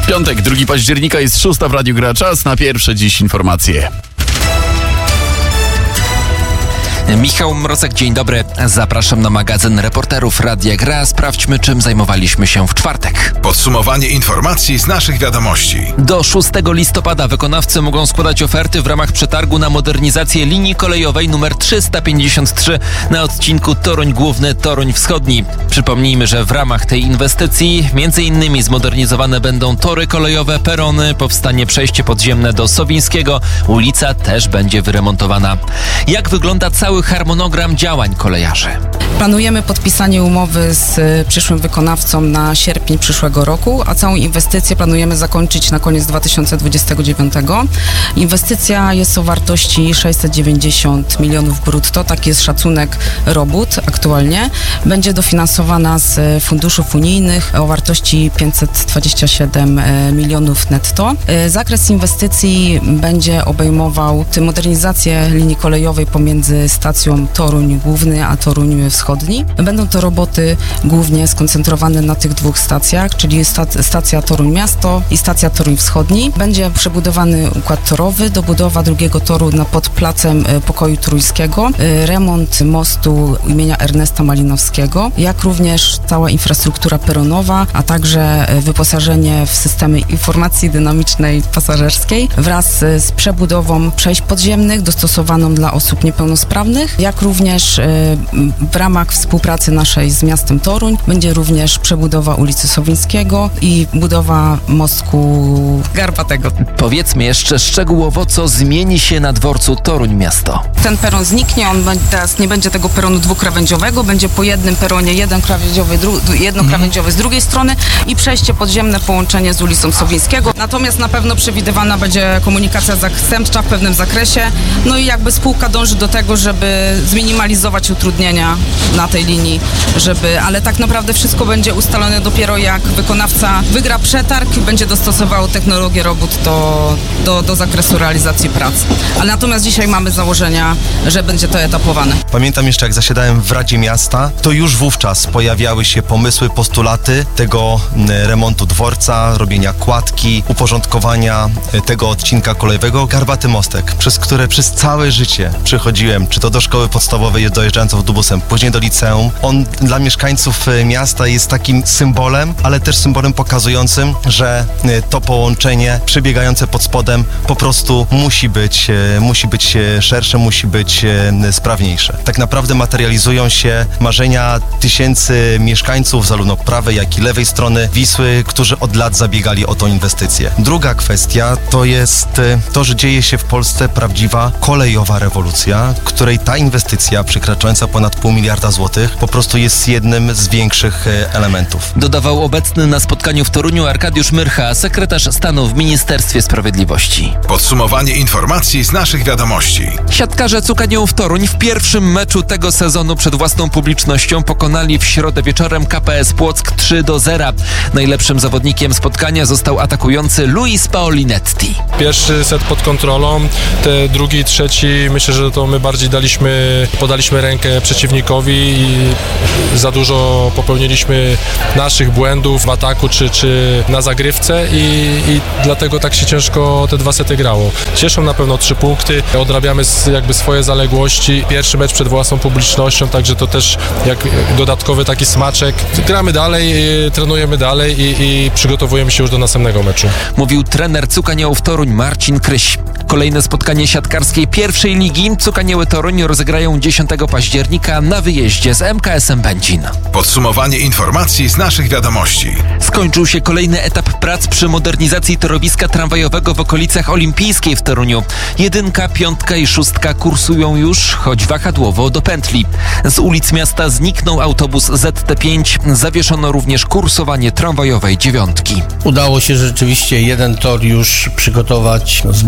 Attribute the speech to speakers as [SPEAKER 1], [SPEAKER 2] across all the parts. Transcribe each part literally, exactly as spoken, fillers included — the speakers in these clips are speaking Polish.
[SPEAKER 1] Piątek, drugiego października, jest szósta w Radiu Gra. Czas na pierwsze dziś informacje.
[SPEAKER 2] Michał Mrozek, dzień dobry. Zapraszam na magazyn reporterów Radia Gra. Sprawdźmy, czym zajmowaliśmy się w czwartek.
[SPEAKER 3] Podsumowanie informacji z naszych wiadomości.
[SPEAKER 2] Do szóstego listopada wykonawcy mogą składać oferty w ramach przetargu na modernizację linii kolejowej numer trzysta pięćdziesiąt trzy na odcinku Toruń Główny - Toruń Wschodni. Przypomnijmy, że w ramach tej inwestycji między innymi zmodernizowane będą tory kolejowe, perony, powstanie przejście podziemne do Sowińskiego, ulica też będzie wyremontowana. Jak wygląda cały harmonogram działań kolejarzy?
[SPEAKER 4] Planujemy podpisanie umowy z przyszłym wykonawcą na sierpień przyszłego roku, a całą inwestycję planujemy zakończyć na koniec dwa tysiące dwudziestego dziewiątego. Inwestycja jest o wartości sześćset dziewięćdziesiąt milionów brutto, taki jest szacunek robót aktualnie. Będzie dofinansowana z funduszów unijnych o wartości pięćset dwadzieścia siedem milionów netto. Zakres inwestycji będzie obejmował modernizację linii kolejowej pomiędzy stacją Toruń Główny a Toruń Wschodni. Będą to roboty głównie skoncentrowane na tych dwóch stacjach, czyli stacja Toruń Miasto i stacja Toruń Wschodni. Będzie przebudowany układ torowy, dobudowa drugiego toru na pod placem Pokoju Trójskiego, remont mostu imienia Ernesta Malinowskiego, jak również cała infrastruktura peronowa, a także wyposażenie w systemy informacji dynamicznej pasażerskiej wraz z przebudową przejść podziemnych dostosowaną dla osób niepełnosprawnych, jak również w ramach współpracy naszej z miastem Toruń będzie również przebudowa ulicy Sowińskiego i budowa mostku Garbatego.
[SPEAKER 2] Powiedzmy jeszcze szczegółowo, co zmieni się na dworcu Toruń Miasto.
[SPEAKER 4] Ten peron zniknie, on teraz nie będzie tego peronu dwukrawędziowego, będzie po jednym peronie jeden krawędziowy, dru- jedno krawędziowe z drugiej strony i przejście podziemne, połączenie z ulicą Sowińskiego. Natomiast na pewno przewidywana będzie komunikacja zastępcza w pewnym zakresie, no i jakby spółka dąży do tego, żeby zminimalizować utrudnienia na tej linii, żeby, ale tak naprawdę wszystko będzie ustalone dopiero jak wykonawca wygra przetarg i będzie dostosował technologię robót do, do, do zakresu realizacji prac. Ale natomiast dzisiaj mamy założenia, że będzie to etapowane.
[SPEAKER 5] Pamiętam jeszcze, jak zasiadałem w Radzie Miasta, to już wówczas pojawiały się pomysły, postulaty tego remontu dworca, robienia kładki, uporządkowania tego odcinka kolejowego. Garbaty Mostek, przez które przez całe życie przychodziłem, czy to do szkoły podstawowej dojeżdżając autobusem, później do liceum. On dla mieszkańców miasta jest takim symbolem, ale też symbolem pokazującym, że to połączenie przebiegające pod spodem po prostu musi być, musi być szersze, musi być sprawniejsze. Tak naprawdę materializują się marzenia tysięcy mieszkańców zarówno prawej, jak i lewej strony Wisły, którzy od lat zabiegali o tą inwestycję. Druga kwestia to jest to, że dzieje się w Polsce prawdziwa kolejowa rewolucja, której ta inwestycja przekraczająca ponad pół miliarda złotych po prostu jest jednym z większych elementów.
[SPEAKER 2] Dodawał obecny na spotkaniu w Toruniu Arkadiusz Myrcha, sekretarz stanu w Ministerstwie Sprawiedliwości.
[SPEAKER 3] Podsumowanie informacji z naszych wiadomości.
[SPEAKER 2] Siatkarze Cukaniołów Toruń w pierwszym meczu tego sezonu przed własną publicznością pokonali w środę wieczorem K P S Płock trzy do zera. Najlepszym zawodnikiem spotkania został atakujący Luis Paolinetti.
[SPEAKER 6] Pierwszy set pod kontrolą, te drugi, trzeci, myślę, że to my bardziej daliśmy, podaliśmy rękę przeciwnikowi i za dużo popełniliśmy naszych błędów w ataku czy, czy na zagrywce i, i dlatego tak się ciężko te dwa sety grało. Cieszą na pewno trzy punkty, odrabiamy jakby swoje zaległości. Pierwszy mecz przed własną publicznością, także to też jak dodatkowy taki smaczek. Gramy dalej, trenujemy dalej i, i przygotowujemy się już do następnego meczu.
[SPEAKER 2] Mówił trener Cukaniołów Toruń Marcin Kryś. Kolejne spotkanie siatkarskiej pierwszej ligi Cukanioły Toruń rozegrają dziesiątego października na wyjeździe z M K S-em Będzin.
[SPEAKER 3] Podsumowanie informacji z naszych wiadomości.
[SPEAKER 2] Skończył się kolejny etap prac przy modernizacji torowiska tramwajowego w okolicach Olimpijskiej w Toruniu. Jedynka, piątka i szóstka kursują już, choć wahadłowo do pętli. Z ulic miasta zniknął autobus Z T pięć, zawieszono również kursowanie tramwajowej dziewiątki.
[SPEAKER 7] Udało się rzeczywiście jeden tor już przygotować, zbudować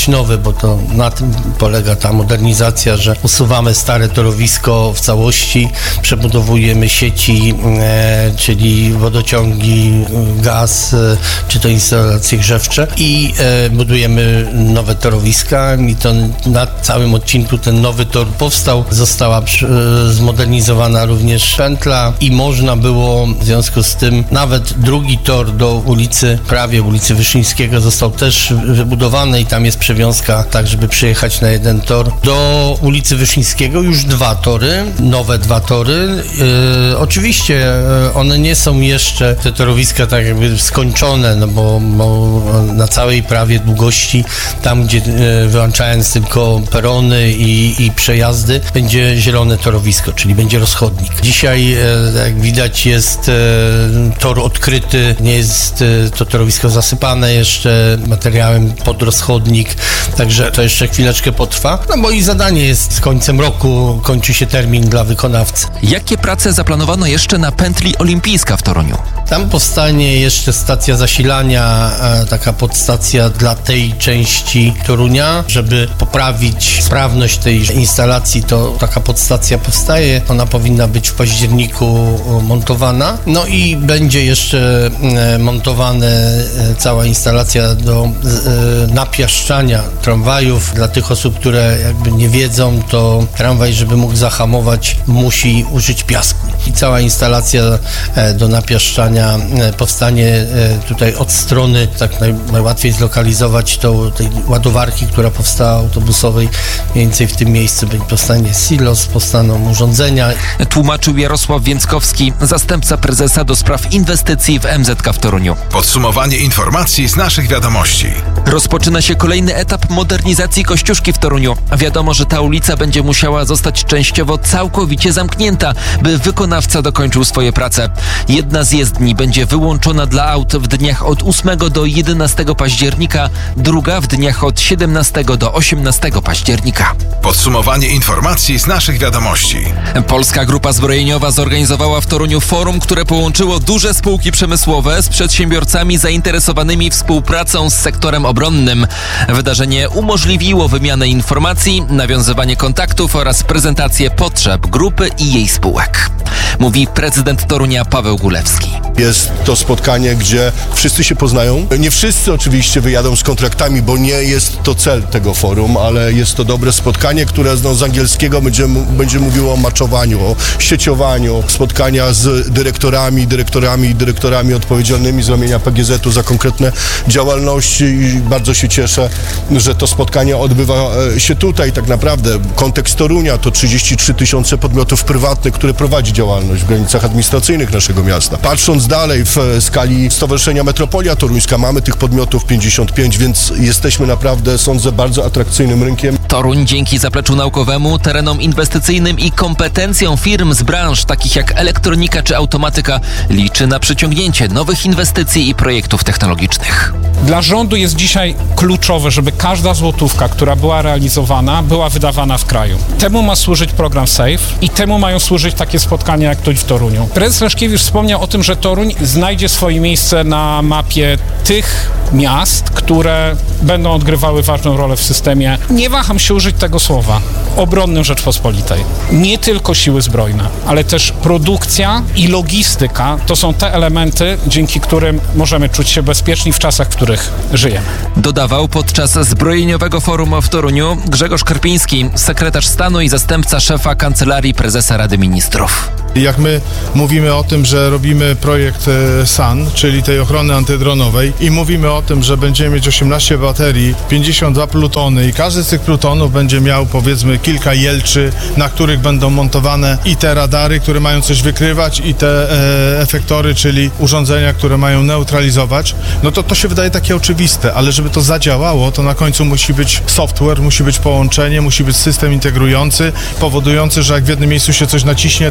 [SPEAKER 7] nowy, bo to na tym polega ta modernizacja, że usuwamy stare torowisko w całości, przebudowujemy sieci, e, czyli wodociągi, gaz, e, czy to instalacje grzewcze i e, budujemy nowe torowiska i to na całym odcinku ten nowy tor powstał. Została e, zmodernizowana również pętla i można było w związku z tym nawet drugi tor do ulicy, prawie ulicy Wyszyńskiego został też wybudowany i tam jest przewiązka tak, żeby przyjechać na jeden tor. Do ulicy Wyszyńskiego już dwa tory, nowe dwa tory. Yy, oczywiście one nie są jeszcze, te torowiska tak jakby skończone, no bo, bo na całej prawie długości, tam gdzie yy, wyłączając tylko perony i, i przejazdy, będzie zielone torowisko, czyli będzie rozchodnik. Dzisiaj, yy, jak widać, jest yy, tor odkryty, nie jest yy, to torowisko zasypane jeszcze materiałem pod rozchodnik, także to jeszcze chwileczkę potrwa, no bo i zadanie jest z końcem roku, kończy się termin dla wykonawcy.
[SPEAKER 2] Jakie prace zaplanowano jeszcze na pętli Olimpijska w Toruniu?
[SPEAKER 7] Tam powstanie jeszcze stacja zasilania, taka podstacja dla tej części Torunia, żeby poprawić sprawność tej instalacji, to taka podstacja powstaje, ona powinna być w październiku montowana, no i będzie jeszcze montowana cała instalacja do napiaszczania tramwajów. Dla tych osób, które jakby nie wiedzą, to tramwaj, żeby mógł zahamować, musi użyć piasku. I cała instalacja do napiaszczania powstanie tutaj od strony, tak naj, najłatwiej zlokalizować to, tej ładowarki, która powstała autobusowej, mniej więcej w tym miejscu powstanie silos, powstaną urządzenia.
[SPEAKER 2] Tłumaczył Jarosław Więckowski, zastępca prezesa do spraw inwestycji w M Z K w Toruniu.
[SPEAKER 3] Podsumowanie informacji z naszych wiadomości.
[SPEAKER 2] Rozpoczyna się kolejny etap modernizacji Kościuszki w Toruniu. Wiadomo, że ta ulica będzie musiała zostać częściowo całkowicie zamknięta, by wykonawca dokończył swoje prace. Jedna z jezdni będzie wyłączona dla aut w dniach od ósmego do jedenastego października, druga w dniach od siedemnastego do osiemnastego października.
[SPEAKER 3] Podsumowanie informacji z naszych wiadomości.
[SPEAKER 2] Polska Grupa Zbrojeniowa zorganizowała w Toruniu forum, które połączyło duże spółki przemysłowe z przedsiębiorcami zainteresowanymi współpracą z sektorem obronnym. Wydarzenie umożliwiło wymianę informacji, nawiązywanie kontaktów oraz prezentację potrzeb grupy i jej spółek. Mówi prezydent Torunia Paweł Gulewski.
[SPEAKER 8] Jest to spotkanie, gdzie wszyscy się poznają. Nie wszyscy oczywiście wyjadą z kontraktami, bo nie jest to cel tego forum, ale jest to dobre spotkanie, które no, z angielskiego będzie, będzie mówiło o maczowaniu, o sieciowaniu, spotkania z dyrektorami, dyrektorami i dyrektorami odpowiedzialnymi z ramienia P G Z u za konkretne działalności i bardzo się cieszę, że to spotkanie odbywa się tutaj. Tak naprawdę kontekst Torunia to trzydzieści trzy tysiące podmiotów prywatnych, które prowadzi działalność w granicach administracyjnych naszego miasta. Patrząc dalej w skali Stowarzyszenia Metropolia Toruńska, mamy tych podmiotów pięćdziesiąt pięć, więc jesteśmy naprawdę, sądzę, bardzo atrakcyjnym rynkiem.
[SPEAKER 2] Toruń dzięki zapleczu naukowemu, terenom inwestycyjnym i kompetencjom firm z branż takich jak elektronika czy automatyka liczy na przyciągnięcie nowych inwestycji i projektów technologicznych.
[SPEAKER 9] Dla rządu jest dzisiaj kluczowe, żeby każda złotówka, która była realizowana, była wydawana w kraju. Temu ma służyć program SAFE i temu mają służyć takie spotkania jak tu w Toruniu. Prezes Leszkiewicz wspomniał o tym, że Toruń znajdzie swoje miejsce na mapie tych miast, które będą odgrywały ważną rolę w systemie, nie waham się użyć tego słowa, obronnym Rzeczpospolitej. Nie tylko siły zbrojne, ale też produkcja i logistyka to są te elementy, dzięki którym możemy czuć się bezpieczni w czasach, w których żyjemy.
[SPEAKER 2] Dodawał podczas zbrojeniowego forum w Toruniu Grzegorz Karpiński, sekretarz stanu i zastępca szefa Kancelarii Prezesa Rady Ministrów.
[SPEAKER 10] Jak my mówimy o tym, że robimy projekt S A N, czyli tej ochrony antydronowej i mówimy o tym, że będziemy mieć osiemnaście baterii, pięćdziesiąt dwa plutony i każdy z tych plutonów będzie miał powiedzmy kilka jelczy, na których będą montowane i te radary, które mają coś wykrywać i te e, efektory, czyli urządzenia, które mają neutralizować, no to to się wydaje takie oczywiste, ale żeby to zadziałało, to na końcu musi być software, musi być połączenie, musi być system integrujący, powodujący, że jak w jednym miejscu się coś naciśnie, to w drugim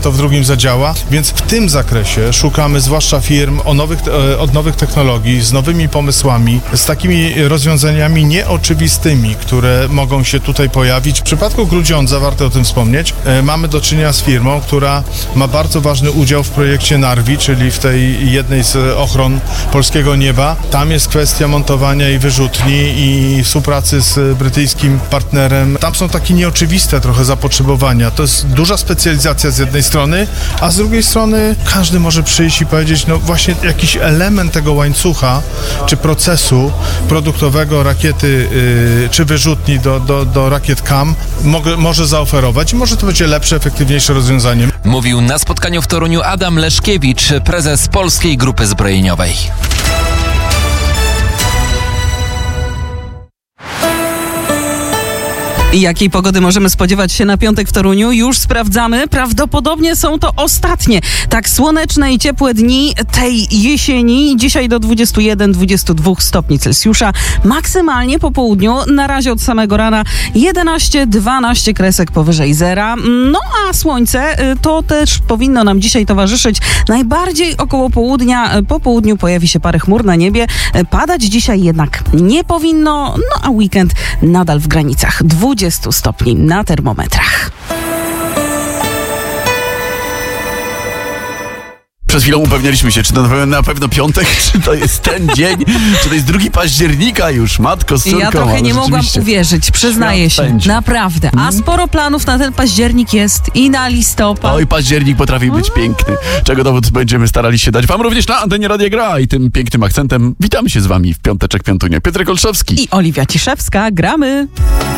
[SPEAKER 10] zadziała, więc w tym zakresie szukamy zwłaszcza firm o nowych, od nowych technologii, z nowymi pomysłami, z takimi rozwiązaniami nieoczywistymi, które mogą się tutaj pojawić. W przypadku Grudziądza, warto o tym wspomnieć, mamy do czynienia z firmą, która ma bardzo ważny udział w projekcie Narvi, czyli w tej jednej z ochron polskiego nieba. Tam jest kwestia montowania i wyrzutni i współpracy z brytyjskim partnerem. Tam są takie nieoczywiste trochę zapotrzebowania. To jest duża specjalizacja z jednej strony, a z drugiej strony każdy może przyjść i powiedzieć, no właśnie jakiś element tego łańcucha, czy procesu produktowego rakiety, yy, czy wyrzutni do, do, do rakiet K A M mogę, może zaoferować i może to będzie lepsze, efektywniejsze rozwiązanie.
[SPEAKER 2] Mówił na spotkaniu w Toruniu Adam Leszkiewicz, prezes Polskiej Grupy Zbrojeniowej.
[SPEAKER 11] I jakiej pogody możemy spodziewać się na piątek w Toruniu? Już sprawdzamy. Prawdopodobnie są to ostatnie tak słoneczne i ciepłe dni tej jesieni. Dzisiaj do dwudziestu jeden do dwudziestu dwóch stopni Celsjusza. Maksymalnie po południu, na razie od samego rana jedenaście dwanaście kresek powyżej zera. No a słońce to też powinno nam dzisiaj towarzyszyć. Najbardziej około południa. Po południu pojawi się parę chmur na niebie. Padać dzisiaj jednak nie powinno. No a weekend nadal w granicach dwudziestu stopni na termometrach.
[SPEAKER 1] Przed chwilą upewnialiśmy się, czy to na pewno piątek, czy to jest ten dzień, czy to jest drugi października już, matko z córką.
[SPEAKER 11] Ja trochę nie mogłam uwierzyć, przyznaję się,
[SPEAKER 1] będzie.
[SPEAKER 11] Naprawdę. A sporo planów na ten październik jest i na listopad.
[SPEAKER 1] Oj, październik potrafi być piękny, czego dowód będziemy starali się dać wam również na antenie Radia Gra i tym pięknym akcentem witamy się z wami w piąteczek, piątunia. Piotrek Olszewski
[SPEAKER 11] I Oliwia Ciszewska, gramy.